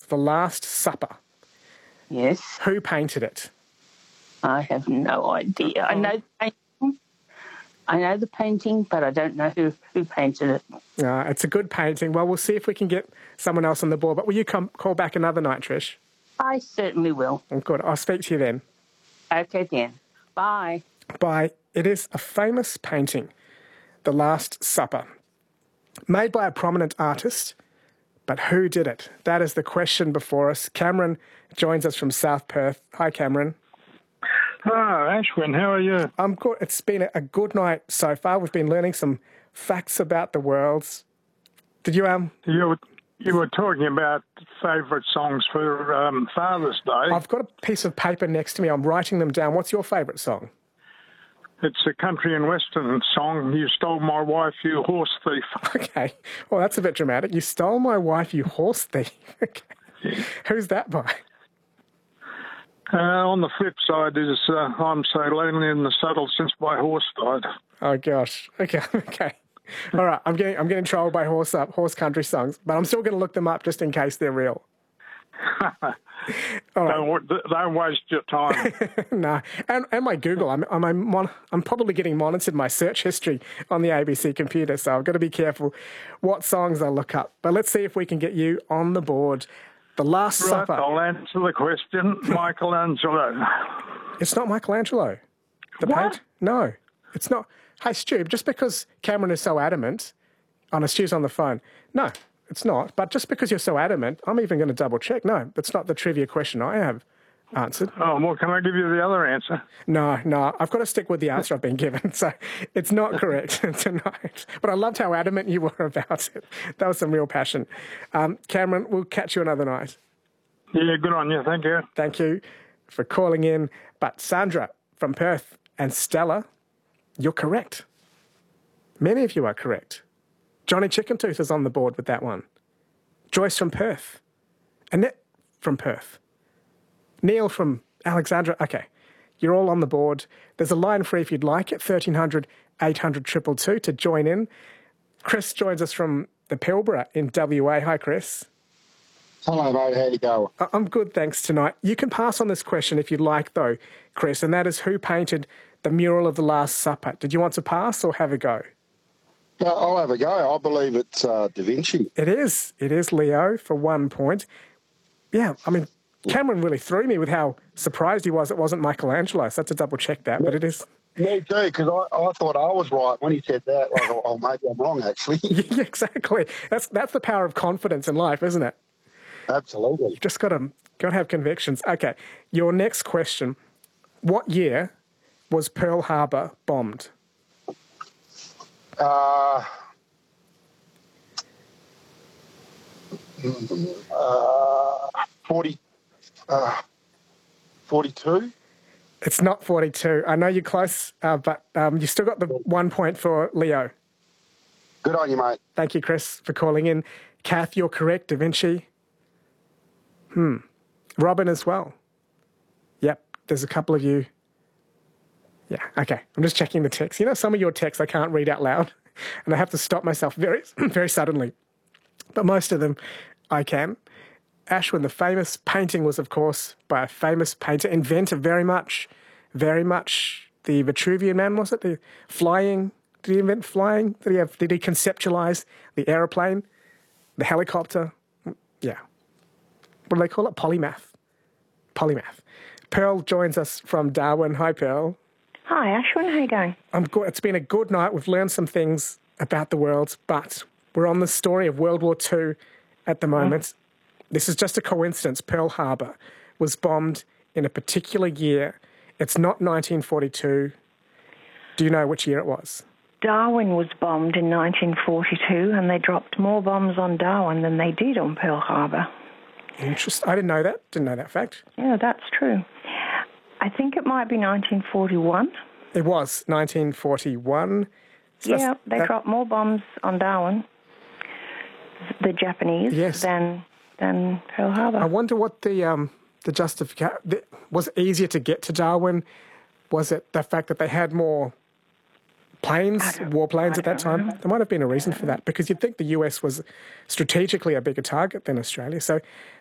The Last Supper. Yes. Who painted it? I have no idea. I know the painting, but I don't know who painted it. It's a good painting. Well, we'll see if we can get someone else on the board. But will you call back another night, Trish? I certainly will. Oh, good. I'll speak to you then. Okay, then. Bye. Bye. It is a famous painting, The Last Supper, made by a prominent artist. But who did it? That is the question before us. Cameron joins us from South Perth. Hi, Cameron. Oh, Ashwin, how are you? I'm good. It's been a good night so far. We've been learning some facts about the world. Did you You were talking about favourite songs for Father's Day. I've got a piece of paper next to me. I'm writing them down. What's your favourite song? It's a country and western song. You stole my wife, you horse thief. Okay. Well, that's a bit dramatic. You stole my wife, you horse thief. Okay. Yeah. Who's that by? On the flip side is I'm so lonely in the saddle since my horse died. Oh, gosh. Okay. Okay. All right. I'm getting trolled by horse country songs, but I'm still going to look them up just in case they're real. All right. Don't waste your time. No, and my Google, I'm probably getting monitored my search history on the ABC computer, so I've got to be careful what songs I look up. But let's see if we can get you on the board. The Last Supper. I'll answer the question. Michelangelo. It's not Michelangelo. Paint? No, it's not. Hey, Stu, just because Cameron is so adamant, Stu's on the phone. No, it's not. But just because you're so adamant, I'm even going to double check. No, that's not the trivia question I have answered. Oh, well, can I give you the other answer? No, I've got to stick with the answer I've been given. So it's not correct tonight. But I loved how adamant you were about it. That was some real passion. Cameron, we'll catch you another night. Yeah, good on you. Thank you. Thank you for calling in. But Sandra from Perth and Stella, you're correct. Many of you are correct. Johnny Chickentooth is on the board with that one. Joyce from Perth. Annette from Perth. Neil from Alexandra. Okay, you're all on the board. There's a line free if you'd like it, 1300 800 222 to join in. Chris joins us from the Pilbara in WA. Hi, Chris. Hello, mate. How you going? I'm good, thanks, tonight. You can pass on this question if you'd like, though, Chris, and that is who painted the mural of the Last Supper? Did you want to pass or have a go? I'll have a go. I believe it's Da Vinci. It is. It is Leo for 1 point. Yeah, I mean, Cameron really threw me with how surprised he was it wasn't Michelangelo, so I had to double-check that, but it is. Me too, because I thought I was right when he said that. Like, oh, maybe I'm wrong, actually. Yeah, exactly. That's the power of confidence in life, isn't it? Absolutely. You've just got to have convictions. Okay, your next question. What year was Pearl Harbor bombed? 42? It's not 42. I know you're close, but you still got the 1 point for Leo. Good on you, mate. Thank you, Chris, for calling in. Kath, you're correct. Da Vinci. Robin as well. Yep, there's a couple of you. Yeah, okay. I'm just checking the text. You know, some of your texts I can't read out loud, and I have to stop myself very, very suddenly. But most of them I can. Ashwin, the famous painting was, of course, by a famous painter, inventor very much, the Vitruvian Man, was it? The flying, did he invent flying? Did he conceptualize the aeroplane, the helicopter? Yeah. What do they call it? Polymath. Pearl joins us from Darwin. Hi, Pearl. Hi, Ashwin. How you going? I'm good. It's been a good night. We've learned some things about the world, but we're on the story of World War II at the moment. This is just a coincidence. Pearl Harbor was bombed in a particular year. It's not 1942. Do you know which year it was? Darwin was bombed in 1942, and they dropped more bombs on Darwin than they did on Pearl Harbor. Interesting. I didn't know that. Didn't know that fact. Yeah, that's true. I think it might be 1941. It was 1941. So yeah, they dropped more bombs on Darwin, the Japanese, yes, than Pearl Harbor. I wonder what the justification was. It easier to get to Darwin? Was it the fact that they had more warplanes at that time? There might have been a reason for that, because you'd think the US was strategically a bigger target than Australia. So